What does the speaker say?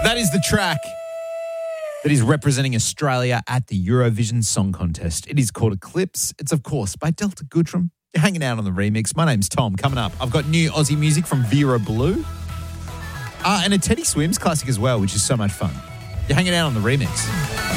That is the track that is representing Australia at the Eurovision Song Contest. It is called Eclipse. It's, of course, by Delta Goodrum. You're hanging out on the remix. My name's Tom. Coming up, I've got new Aussie music from Vera Blue. And a Teddy Swims classic as well, which is so much fun. You're hanging out on the remix.